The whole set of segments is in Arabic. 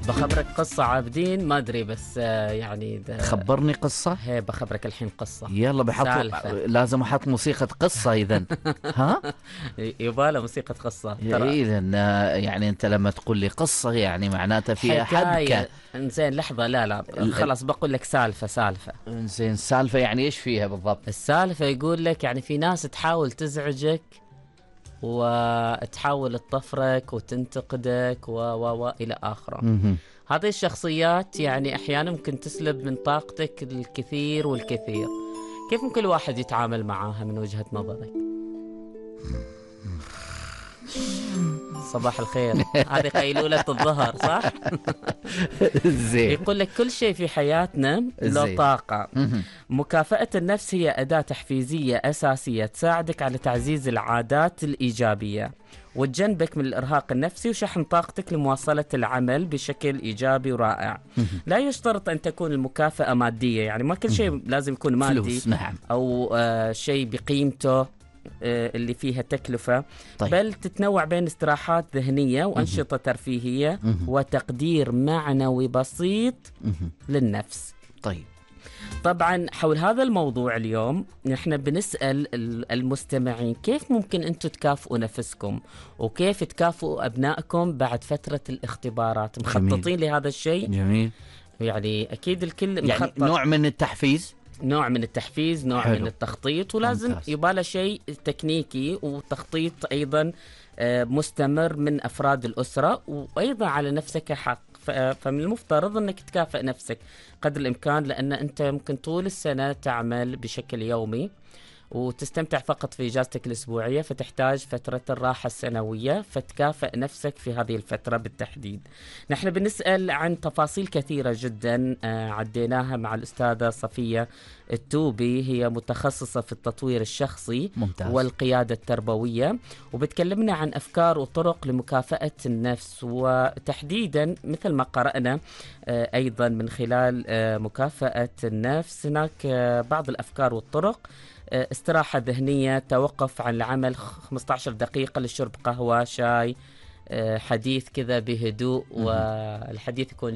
بخبرك قصة عابدين، ما أدري بس يعني خبرني قصة. هي بخبرك الحين قصة. يلا لازم أحط موسيقى قصة إذن. ها يباله موسيقى قصة إيه، لأن يعني أنت لما تقول لي قصة يعني معناته فيها حبكة. إنزين لحظة، لا خلاص بقول لك سالفة. إنزين سالفة يعني إيش فيها بالضبط؟ السالفة يقول لك يعني في ناس تحاول تزعجك وتحاول تطفرك وتنتقدك و إلى آخره. هذه الشخصيات يعني أحيانا ممكن تسلب من طاقتك الكثير والكثير. كيف ممكن الواحد يتعامل معاها من وجهة نظرك؟ صباح الخير. هذه قيلولة الظهر صح؟ زين. يقول لك كل شيء في حياتنا له طاقة. مكافأة النفس هي أداة تحفيزية أساسية تساعدك على تعزيز العادات الإيجابية وتجنبك من الإرهاق النفسي وشحن طاقتك لمواصلة العمل بشكل إيجابي ورائع. لا يشترط أن تكون المكافأة مادية، يعني ما كل شيء لازم يكون مادي فلوس، نعم. أو شيء بقيمته اللي فيها تكلفة. طيب. بل تتنوع بين استراحات ذهنية وأنشطة ترفيهية وتقدير معنوي بسيط للنفس. طيب، طبعا حول هذا الموضوع اليوم نحن بنسأل المستمعين كيف ممكن أنتم تكافئوا نفسكم وكيف تكافئوا أبنائكم بعد فترة الاختبارات. مخططين لهذا الشيء؟ جميل. يعني أكيد الكل يعني مخطط. نوع من التحفيز، نوع من التخطيط، ولازم ممتاز. يباله شيء تكنيكي وتخطيط أيضا مستمر من أفراد الأسرة، وأيضا على نفسك حق. فمن المفترض أنك تكافئ نفسك قدر الإمكان، لأن أنت ممكن طول السنة تعمل بشكل يومي وتستمتع فقط في إجازتك الأسبوعية، فتحتاج فترة الراحة السنوية، فتكافئ نفسك في هذه الفترة بالتحديد. نحن بنسأل عن تفاصيل كثيرة جدا عديناها مع الأستاذة صفية التوبي، هي متخصصة في التطوير الشخصي. ممتاز. والقيادة التربوية، وبتكلمنا عن أفكار وطرق لمكافأة النفس، وتحديدا مثل ما قرأنا أيضا من خلال مكافأة النفس هناك بعض الأفكار والطرق: استراحة ذهنية، توقف عن العمل 15 دقيقة لشرب قهوة شاي، حديث كذا بهدوء، والحديث يكون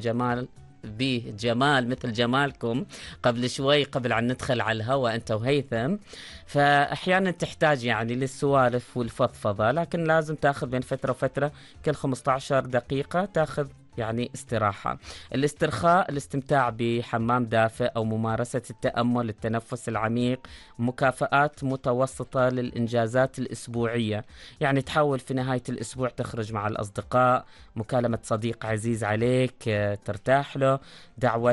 بجمال مثل جمالكم قبل شوي قبل أن ندخل على الهواء أنت وهيثم. فأحيانا تحتاج يعني للسوالف والفضفضة، لكن لازم تأخذ بين فترة وفترة كل 15 دقيقة تأخذ يعني استراحة. الاسترخاء، الاستمتاع بحمام دافئ أو ممارسة التأمل، التنفس العميق. مكافآت متوسطة للإنجازات الأسبوعية، يعني تحاول في نهاية الأسبوع تخرج مع الأصدقاء، مكالمة صديق عزيز عليك ترتاح له، دعوة